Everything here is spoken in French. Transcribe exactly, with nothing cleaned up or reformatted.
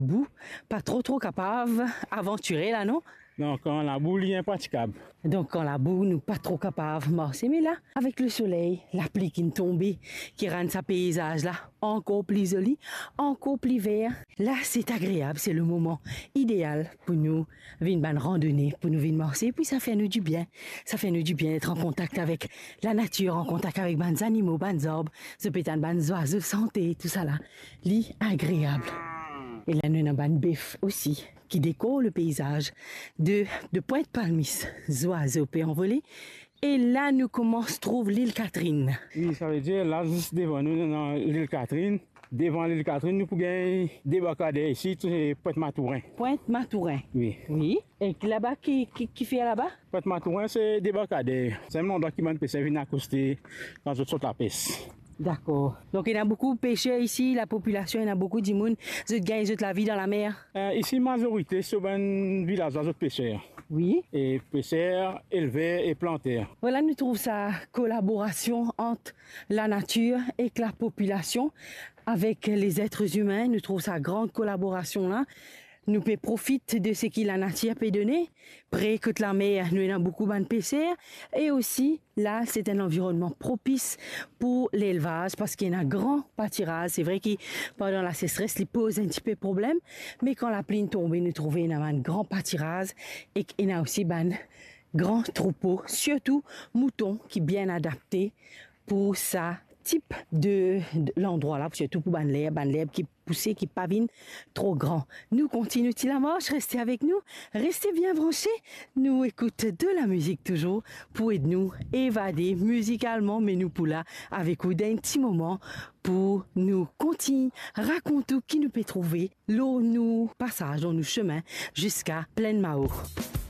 boue, pas trop trop capable aventurer là, non? Donc, quand la boue est impraticable. Donc, quand la boue, nous pas trop capable de marcher. Mais là, avec le soleil, la pluie qui est tombée, qui rend ce paysage là encore plus joli, encore plus vert. Là, c'est agréable. C'est le moment idéal pour nous venir une randonnée, pour nous venir marcher. Puis, ça fait nous du bien. Ça fait nous du bien d'être en contact avec la nature, en contact avec les animaux, les arbres, ce pétan, les oiseaux, santé, tout ça là. Lit agréable. Et là, nous avons un bœuf aussi qui décore le paysage de, de Pointe-Palmis, oiseaux peut envoler. Et là, nous commençons à trouver l'île Catherine. Oui, ça veut dire là, juste devant nous, dans l'île Catherine. Devant l'île Catherine, nous pouvons débarcader ici, c'est Pointe-Matourin. Pointe-Matourin. Oui. Oui. Et là-bas, qui, qui, qui fait là-bas? Pointe-Matourin, c'est débarcader. C'est un endroit qui m'a venir accoster quand je saute la pêche. D'accord. Donc, il y a beaucoup de pêcheurs ici, la population, il y a beaucoup de monde. Ils gagnent la vie dans la mer. Euh, ici, majorité, c'est un village de pêcheurs. Oui. Et pêcheurs, éleveurs et planteurs. Voilà, nous trouvons sa collaboration entre la nature et la population avec les êtres humains. Nous trouvons sa grande collaboration là. Nous pouvons profiter de ce que la nature peut donner. Près que la mer, nous avons beaucoup de pêcheurs. Et aussi, là, c'est un environnement propice pour l'élevage parce qu'il y a un grand pâturage. C'est vrai que pendant la sécheresse, il pose un petit peu de problème. Mais quand la pluie tombe, nous trouvons un grand pâturage et qu'il y a aussi un grand troupeau, surtout moutons qui sont bien adaptés pour ça type de, de l'endroit là, surtout pour l'herbe, l'herbe qui poussée, qui pavine trop grand. Nous continuons la marche, restez avec nous, restez bien branchés, nous écoutons de la musique toujours pour aider nous évader musicalement, mais nous pour là avec vous d'un petit moment pour nous continuer, raconter qui nous peut trouver, l'eau nous passage dans nos chemins jusqu'à Plaine Mao.